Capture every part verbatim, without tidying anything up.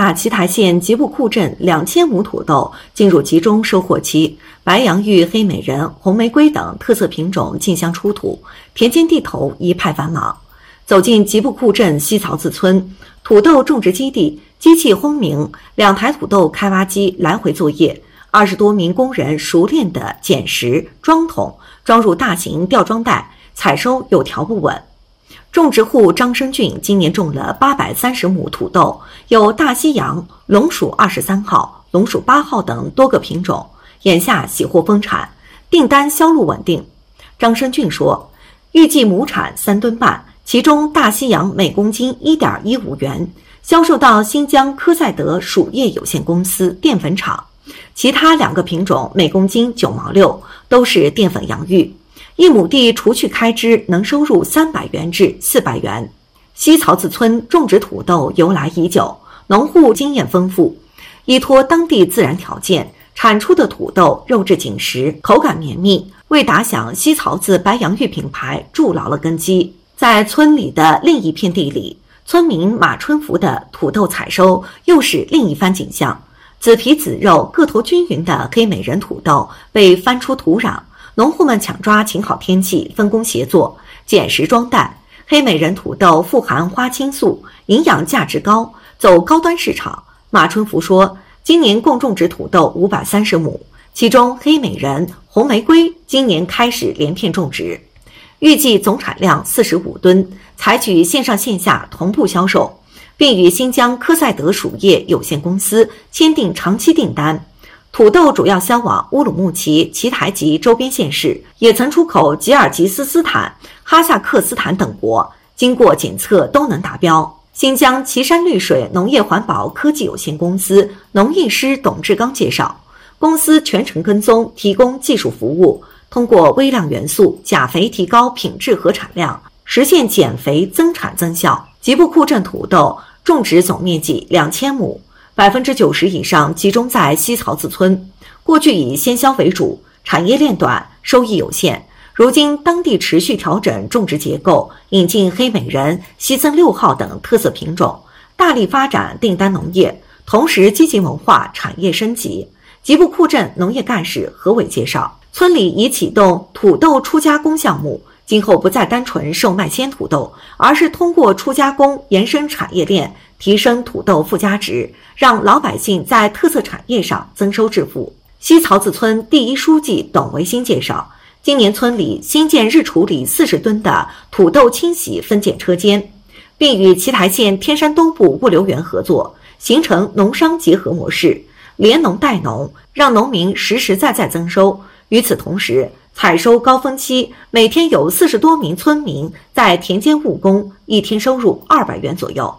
大奇台县吉布库镇两千亩土豆进入集中收获期，白洋芋、黑美人、红玫瑰等特色品种竞相出土，田间地头一派繁忙。走进吉布库镇西曹子村土豆种植基地，机器轰鸣，两台土豆开挖机来回作业，二十多名工人熟练地捡拾、装桶，装入大型吊装袋，采收有条不紊。种植户张生俊今年种了八百三十亩土豆，有大西洋、龙属二十三号、龙属八号等多个品种，眼下喜获丰产，订单销路稳定。张生俊说，预计亩产三吨半，其中大西洋每公斤 一点一五元，销售到新疆科赛德属业有限公司淀粉厂，其他两个品种每公斤九毛六，都是淀粉洋芋。一亩地除去开支，能收入三百元至四百元。西曹子村种植土豆由来已久，农户经验丰富，依托当地自然条件，产出的土豆肉质紧实，口感绵密，为打响西曹子白洋芋品牌筑牢了根基。在村里的另一片地里，村民马春福的土豆采收又是另一番景象。紫皮紫肉、个头均匀的黑美人土豆被翻出土壤，农户们抢抓晴好天气，分工协作，捡拾装袋。黑美人土豆富含花青素，营养价值高，走高端市场。马春福说，今年共种植土豆五百三十亩，其中黑美人、红玫瑰今年开始连片种植，预计总产量四十五吨，采取线上线下同步销售，并与新疆科赛德属业有限公司签订长期订单。土豆主要销往乌鲁木齐、奇台及周边县市，也曾出口吉尔吉斯斯坦、哈萨克斯坦等国，经过检测都能达标。新疆奇山绿水农业环保科技有限公司农艺师董志刚介绍，公司全程跟踪，提供技术服务，通过微量元素、钾肥提高品质和产量，实现减肥增产增效。吉布库镇土豆种植总面积两千亩。百分之九十以上集中在西曹子村，过去以鲜销为主，产业链短，收益有限。如今当地持续调整种植结构，引进黑美人、西增六号等特色品种，大力发展订单农业，同时积极谋划产业升级。吉布库镇农业干事何伟介绍，村里已启动土豆初加工项目，今后不再单纯售卖鲜土豆，而是通过初加工延伸产业链，提升土豆附加值，让老百姓在特色产业上增收致富。西曹子村第一书记董维新介绍，今年村里新建日处理四十吨的土豆清洗分拣车间，并与奇台县天山东部物流园合作，形成农商结合模式，连农带农，让农民实实在在增收。与此同时，采收高峰期，每天有四十多名村民在田间务工，一天收入二百元左右。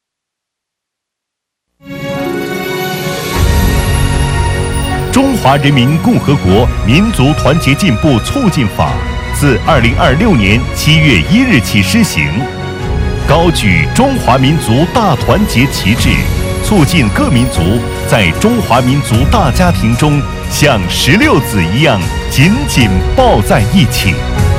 中华人民共和国民族团结进步促进法自二零二六年七月一日起施行，高举中华民族大团结旗帜，促进各民族在中华民族大家庭中像石榴籽一样紧紧抱在一起。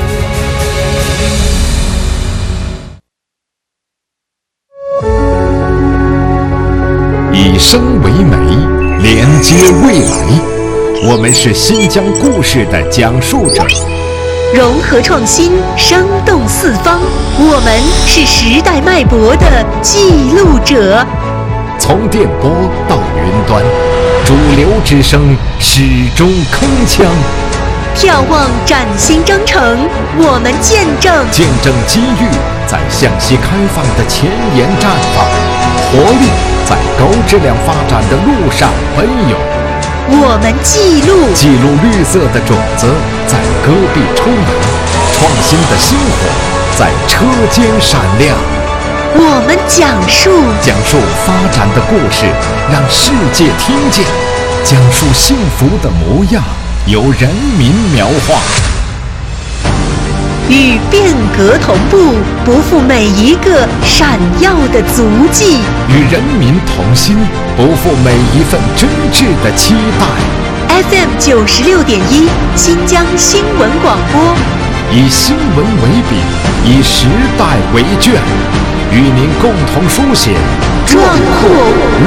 以声为媒，连接未来。我们是新疆故事的讲述者， 融合创新，生动四方。我们是时代脉搏的记录者。 从电波到云端，主流之声始终铿锵。 眺望崭新征程，我们见证见证机遇在向西开放的前沿绽放，活力在高质量发展的路上奔涌。 我们记录记录绿色的种子在戈壁抽芽，创新的星火在车间闪亮。 我们讲述讲述发展的故事，让世界听见，讲述幸福的模样，由人民描画。 与变革同步，不负每一个闪耀的足迹； 与人民同心，不负每一份真挚的期待。 F M 九十六点一，新疆新闻广播， 以新闻为笔，以时代为卷，与您共同书写壮阔